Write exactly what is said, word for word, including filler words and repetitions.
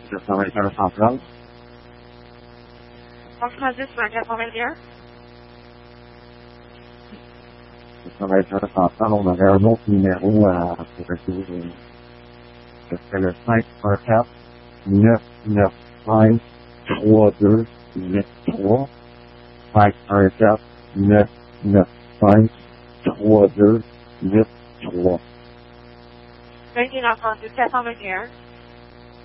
Opérateur central. Francis vingt quatre-vingt-un. Opérateur central, on aurait un autre numéro à pour essayer. Ce serait le cinq un quatre neuf neuf cinq trois deux huit trois. cinq un quatre neuf neuf cinq trois deux huit trois. vingt et un trente-deux quatre cent vingt et un.